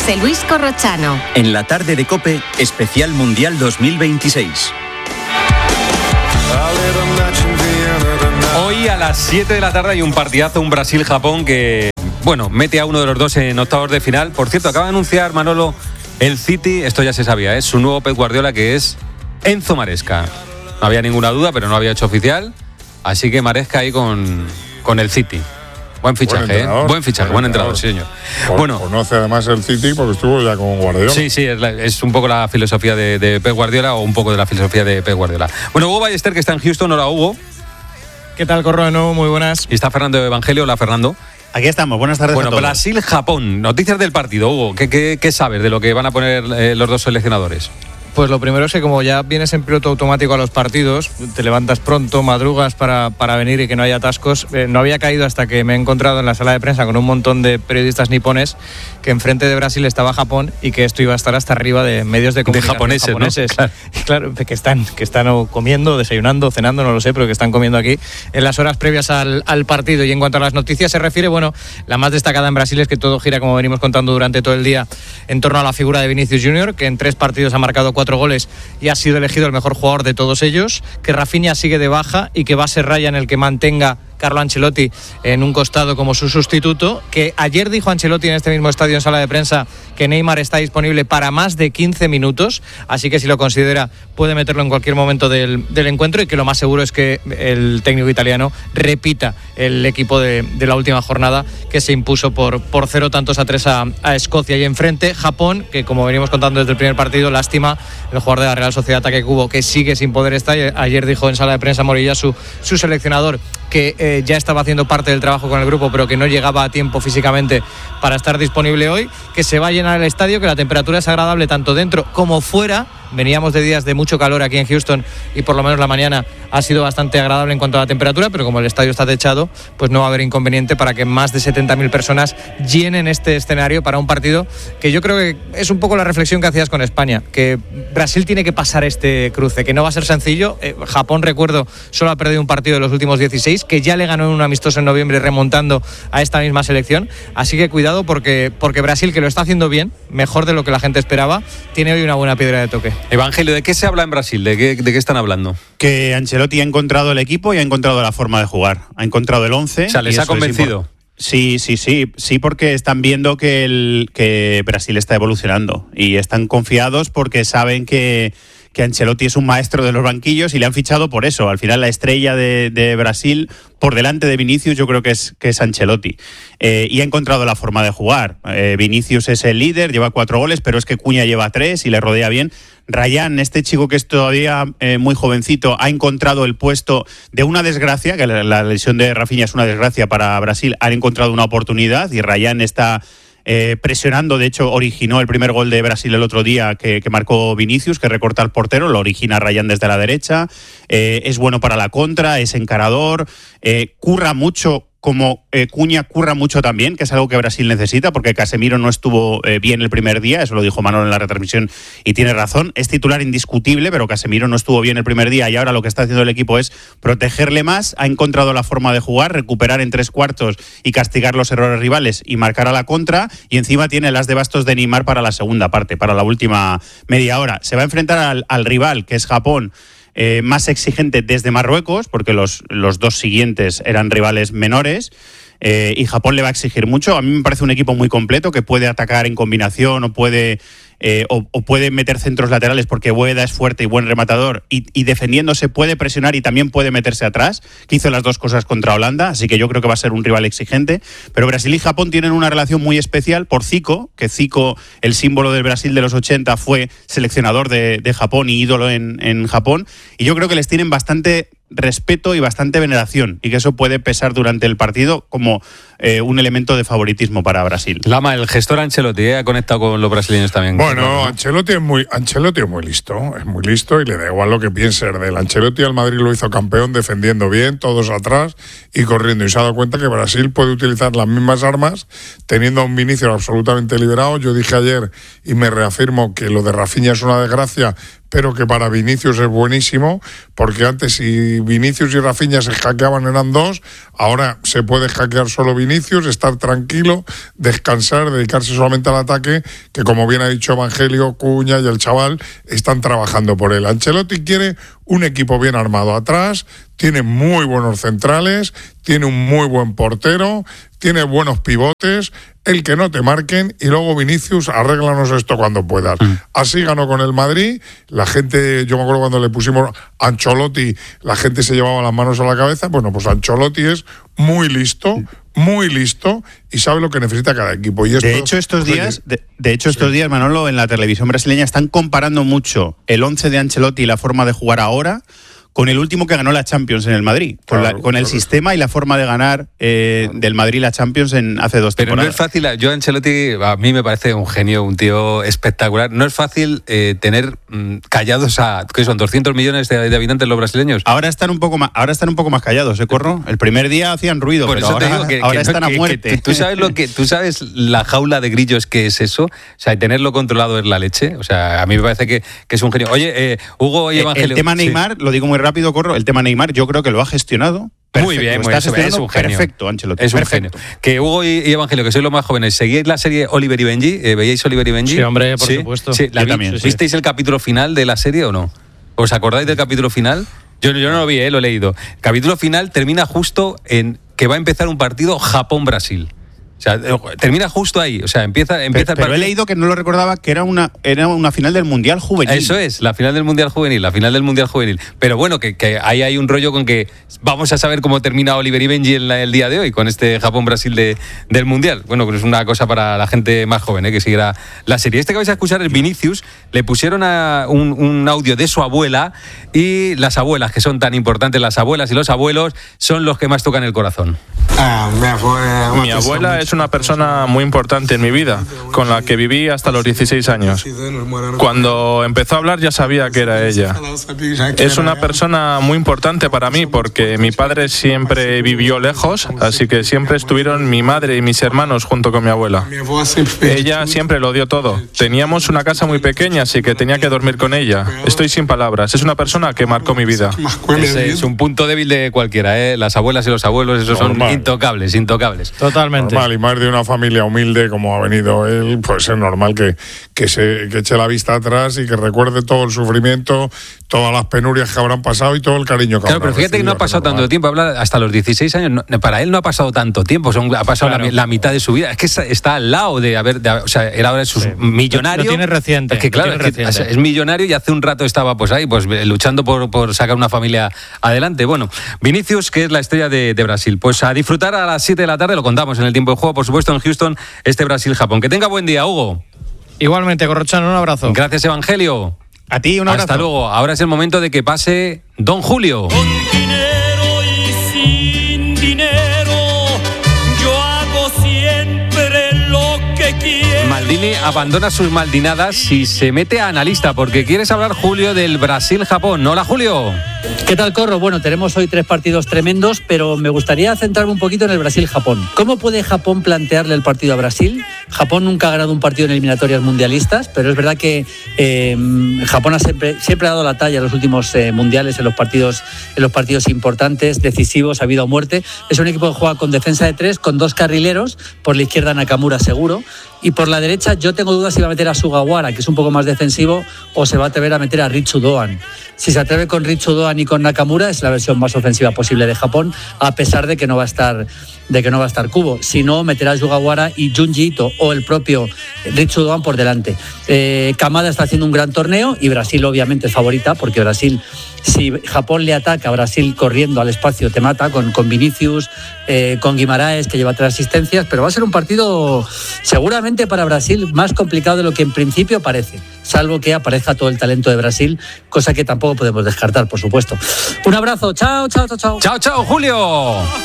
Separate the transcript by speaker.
Speaker 1: José Luis Corrochano.
Speaker 2: En la tarde de COPE, especial Mundial 2026.
Speaker 3: Hoy a las 7 de la tarde hay un partidazo, un Brasil-Japón que, bueno, mete a uno de los dos en octavos de final. Por cierto, acaba de anunciar Manolo el City, esto ya se sabía, su nuevo Pep Guardiola, que es Enzo Maresca. No había ninguna duda, pero no había hecho oficial. Así que Maresca ahí con el City. Buen fichaje, buen fichaje, buen entrenador, sí, señor.
Speaker 4: Bueno, conoce además el City porque estuvo ya con Guardiola.
Speaker 3: Sí, es un poco la filosofía de Pep Guardiola, o un poco de la filosofía de Pep Guardiola. Bueno, Hugo Ballester, que está en Houston. Hola, Hugo.
Speaker 5: ¿Qué tal, Corro? De nuevo, muy buenas.
Speaker 3: Y está Fernando Evangelio. Hola, Fernando.
Speaker 6: Aquí estamos, buenas tardes a todos.
Speaker 3: Bueno, Brasil-Japón, noticias del partido, Hugo. ¿Qué sabes de lo que van a poner los dos seleccionadores?
Speaker 5: Pues lo primero es que como ya vienes en piloto automático a los partidos, te levantas pronto, madrugas para venir y que no haya atascos. No había caído hasta que me he encontrado en la sala de prensa con un montón de periodistas nipones que enfrente de Brasil estaba Japón y que esto iba a estar hasta arriba de medios de comunicación
Speaker 3: de japoneses.
Speaker 5: ¿no? Claro, que están comiendo, desayunando, cenando, no lo sé, pero que están comiendo aquí en las horas previas al partido. Y en cuanto a las noticias se refiere, bueno, la más destacada en Brasil es que todo gira, como venimos contando durante todo el día, en torno a la figura de Vinicius Junior, que en 3 partidos ha marcado 4 goles y ha sido elegido el mejor jugador de todos ellos, que Rafinha sigue de baja y que va a ser Ryan el que mantenga Carlo Ancelotti en un costado como su sustituto, que ayer dijo Ancelotti en este mismo estadio en sala de prensa que Neymar está disponible para más de 15 minutos, así que si lo considera puede meterlo en cualquier momento del encuentro, y que lo más seguro es que el técnico italiano repita el equipo de la última jornada, que se impuso por 0-3 a Escocia. Y enfrente Japón, que como venimos contando desde el primer partido, lástima, el jugador de la Real Sociedad Take Kubo, que sigue sin poder estar. Ayer dijo en sala de prensa Morilla, su seleccionador, que ya estaba haciendo parte del trabajo con el grupo, pero que no llegaba a tiempo físicamente para estar disponible hoy, que se va a llenar el estadio, que la temperatura es agradable tanto dentro como fuera. Veníamos de días de mucho calor aquí en Houston y por lo menos la mañana ha sido bastante agradable en cuanto a la temperatura, pero como el estadio está techado, pues no va a haber inconveniente para que más de 70.000 personas llenen este escenario para un partido que yo creo que es un poco la reflexión que hacías con España, que Brasil tiene que pasar este cruce, que no va a ser sencillo. Japón, recuerdo, solo ha perdido un partido de los últimos 16, que ya le ganó en un amistoso en noviembre remontando a esta misma selección, así que cuidado porque Brasil, que lo está haciendo bien, mejor de lo que la gente esperaba, tiene hoy una buena piedra de toque.
Speaker 3: Evangelio, ¿de qué se habla en Brasil? ¿De qué están hablando?
Speaker 6: Que Ancelotti ha encontrado el equipo y ha encontrado la forma de jugar. Ha encontrado el 11.
Speaker 3: O sea, ¿les ha convencido?
Speaker 6: Sí, porque están viendo que Brasil está evolucionando y están confiados porque saben que Ancelotti es un maestro de los banquillos y le han fichado por eso. Al final la estrella de Brasil, por delante de Vinicius, yo creo que es Ancelotti. Y ha encontrado la forma de jugar. Vinicius es el líder, lleva 4 goles, pero es que Cunha lleva 3 y le rodea bien. Ryan, este chico que es todavía muy jovencito, ha encontrado el puesto de una desgracia, que la lesión de Rafinha es una desgracia para Brasil. Han encontrado una oportunidad y Ryan está presionando. De hecho, originó el primer gol de Brasil el otro día que marcó Vinicius, que recorta al portero, lo origina Ryan desde la derecha. Es bueno para la contra, es encarador, curra mucho, como Cunha curra mucho también, que es algo que Brasil necesita, porque Casemiro no estuvo bien el primer día, eso lo dijo Manolo en la retransmisión y tiene razón, es titular indiscutible, pero Casemiro no estuvo bien el primer día y ahora lo que está haciendo el equipo es protegerle más. Ha encontrado la forma de jugar, recuperar en 3 cuartos y castigar los errores rivales y marcar a la contra, y encima tiene las de bastos de Neymar para la segunda parte, para la última media hora. Se va a enfrentar al rival, que es Japón, más exigente desde Marruecos, porque los 2 siguientes eran rivales menores, y Japón le va a exigir mucho. A mí me parece un equipo muy completo, que puede atacar en combinación o puede meter centros laterales, porque Ueda es fuerte y buen rematador, y defendiéndose puede presionar y también puede meterse atrás, que hizo las 2 cosas contra Holanda, así que yo creo que va a ser un rival exigente. Pero Brasil y Japón tienen una relación muy especial por Zico, que Zico, el símbolo del Brasil de los 80, fue seleccionador de Japón y ídolo en Japón, y yo creo que les tienen bastante respeto y bastante veneración, y que eso puede pesar durante el partido como un elemento de favoritismo para Brasil.
Speaker 3: Lama, el gestor Ancelotti ha conectado con los brasileños también.
Speaker 4: Bueno, Ancelotti es muy listo y le da igual lo que piense de él. Ancelotti al Madrid lo hizo campeón defendiendo bien, todos atrás y corriendo, y se ha dado cuenta que Brasil puede utilizar las mismas armas teniendo a un Vinicius absolutamente liberado. Yo dije ayer y me reafirmo que lo de Rafinha es una desgracia, pero que para Vinicius es buenísimo, porque antes si Vinicius y Rafinha se hackeaban eran dos, ahora se puede hackear solo Vinicius, estar tranquilo, descansar, dedicarse solamente al ataque, que como bien ha dicho Evangelio, Cuña y el chaval están trabajando por él. Ancelotti quiere un equipo bien armado atrás, tiene muy buenos centrales, tiene un muy buen portero, tiene buenos pivotes, el que no te marquen, y luego Vinicius, arréglanos esto cuando puedas. Así ganó con el Madrid, la gente, yo me acuerdo cuando le pusimos Ancelotti, la gente se llevaba las manos a la cabeza. Bueno, pues Ancelotti es muy listo y sabe lo que necesita cada equipo. Y esto,
Speaker 6: de hecho, estos días, Manolo, en la televisión brasileña están comparando mucho el 11 de Ancelotti y la forma de jugar ahora con el último que ganó la Champions en el Madrid, con el sistema y la forma de ganar del Madrid la Champions hace 2 temporadas. Pero
Speaker 3: no es fácil, yo Ancelotti a mí me parece un genio, un tío espectacular. No es fácil tener callados a, ¿qué son? 200 millones de habitantes los brasileños.
Speaker 6: Ahora están un poco más callados, Corro. El primer día hacían ruido,
Speaker 3: por
Speaker 6: pero
Speaker 3: eso
Speaker 6: ahora,
Speaker 3: te digo que
Speaker 6: ahora están a muerte.
Speaker 3: ¿Tú sabes la jaula de grillos que es eso? O sea, tenerlo controlado es la leche. O sea, a mí me parece que es un genio. Oye, Hugo y Evangelio.
Speaker 6: El tema Neymar, lo digo muy rápido, Corro, el tema Neymar yo creo que lo ha gestionado perfecto.
Speaker 3: Muy bien,
Speaker 6: es un genio. Perfecto, Ancelotti.
Speaker 3: Es un genio. Que Hugo y Evangelio, que sois los más jóvenes, ¿seguíais la serie Oliver y Benji? ¿Veíais Oliver y Benji?
Speaker 5: Sí, hombre, por supuesto.
Speaker 3: Sí,
Speaker 6: yo también.
Speaker 3: ¿Visteis el capítulo final de la serie o no? ¿Os acordáis del capítulo final? Yo no lo vi, lo he leído. El capítulo final termina justo en que va a empezar un partido Japón-Brasil. O sea, termina justo ahí. O sea, empieza el partido.
Speaker 6: Pero he leído que no lo recordaba, que era una final del Mundial Juvenil.
Speaker 3: Eso es, la final del Mundial Juvenil. Pero bueno, que ahí hay un rollo con que vamos a saber cómo termina Oliver y Benji el día de hoy, con este Japón-Brasil del Mundial. Bueno, pues es una cosa para la gente más joven, que siguiera la serie. Este que vais a escuchar es Vinicius. Le pusieron un audio de su abuela, y las abuelas, que son tan importantes, las abuelas y los abuelos, son los que más tocan el corazón.
Speaker 1: Mi abuela es una persona muy importante en mi vida, con la que viví hasta los 16 años. Cuando empezó a hablar ya sabía que era ella. Es una persona muy importante para mí porque mi padre siempre vivió lejos, así que siempre estuvieron mi madre y mis hermanos junto con mi abuela. Ella siempre lo dio todo. Teníamos una casa muy pequeña, así que tenía que dormir con ella. Estoy sin palabras. Es una persona que marcó mi vida.
Speaker 3: Ese es un punto débil de cualquiera, ¿eh? Las abuelas y los abuelos, esos son intocables.
Speaker 5: Totalmente.
Speaker 4: Normal, y más de una familia humilde como ha venido él, pues es normal que eche la vista atrás y que recuerde todo el sufrimiento, todas las penurias que habrán pasado y todo el cariño que habrá.
Speaker 3: Claro, pero fíjate que no ha pasado tanto tiempo. Habla hasta los 16 años. Para él no ha pasado tanto tiempo. Ha pasado la mitad de su vida. Es que está al lado o sea, él ahora es millonario.
Speaker 5: Lo tiene reciente.
Speaker 3: Es que claro, es millonario, y hace un rato estaba pues ahí, pues luchando por sacar una familia adelante. Bueno, Vinicius, que es la estrella de Brasil. Pues a disfrutar a las 7 de la tarde, lo contamos en el tiempo de juego, por supuesto, en Houston, este Brasil-Japón. Que tenga buen día, Hugo.
Speaker 5: Igualmente, Corrochano, un abrazo.
Speaker 3: Gracias, Evangelio.
Speaker 6: A ti, un abrazo.
Speaker 3: Hasta luego. Ahora es el momento de que pase Don Julio.
Speaker 7: Con dinero y sin dinero, yo hago siempre lo que quiero.
Speaker 3: Maldini abandona sus maldinadas y se mete a analista, porque quieres hablar, Julio, del Brasil-Japón. Hola, Julio.
Speaker 8: ¿Qué tal, Corro? Bueno, tenemos hoy 3 partidos tremendos, pero me gustaría centrarme un poquito en el Brasil-Japón. ¿Cómo puede Japón plantearle el partido a Brasil? Japón nunca ha ganado un partido en eliminatorias mundialistas, pero es verdad que Japón siempre ha dado la talla en los últimos mundiales, en los partidos importantes, decisivos, a vida o muerte. Es un equipo que juega con defensa de 3, con 2 carrileros, por la izquierda Nakamura seguro, y por la derecha yo tengo dudas si va a meter a Sugawara, que es un poco más defensivo, o se va a atrever a meter a Ritsu Doan. Si se atreve con Ritsu Doan y con Nakamura, es la versión más ofensiva posible de Japón, a pesar de que no va a estar Kubo. Si no, meterá a Sugawara y Junji Ito o el propio Ritsu Doan por delante. Kamada está haciendo un gran torneo, y Brasil obviamente es favorita, porque Brasil, si Japón le ataca a Brasil corriendo al espacio, te mata con Vinicius, con Guimaraes, que lleva 3 asistencias, pero va a ser un partido seguramente para Brasil más complicado de lo que en principio parece, salvo que aparezca todo el talento de Brasil, cosa que tampoco podemos descartar, por supuesto. Un abrazo, chao, Julio.